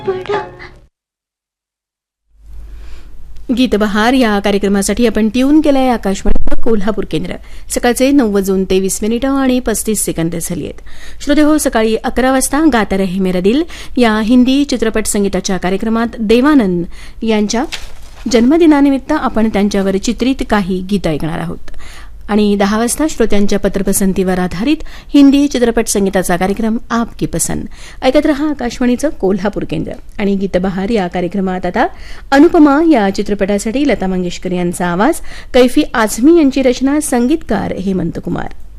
गीतबहार या कार्यक्रमासाठी आपण ट्यून केलंय आकाशवाणी कोल्हापूर केंद्र. सकाळचे 9:23 आणि 35 सेकंद झाली आहेत. श्रोते हो, सकाळी 11 वाजता गाता रहे मेरा दिल या हिंदी चित्रपट संगीताच्या कार्यक्रमात देवानंद यांच्या जन्मदिनानिमित्त आपण त्यांच्यावर चित्रित काही गीतं ऐकणार आहोत. आणि 10 वाजता श्रोत्यांच्या पत्रपसंतीवर आधारित हिंदी चित्रपट संगीताचा कार्यक्रम आपकी पसंद ऐकत रहा आकाशवाणीचं कोल्हापूर केंद्र. आणि गीतबहार या कार्यक्रमात आता अनुपमा या चित्रपटासाठी लता मंगेशकर यांचा आवाज, कैफी आझमी यांची रचना, संगीतकार हेमंत कुमार.